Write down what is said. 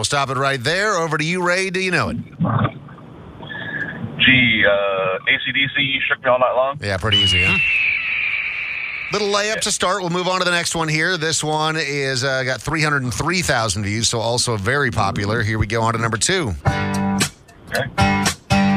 We'll stop it right there. Over to you, Ray. Do you know it? Gee, AC/DC shook me all night long. Yeah, pretty easy, huh? Little layup to start. We'll move on to the next one here. This one is got 303,000 views, so also very popular. Here we go on to number 2. Okay.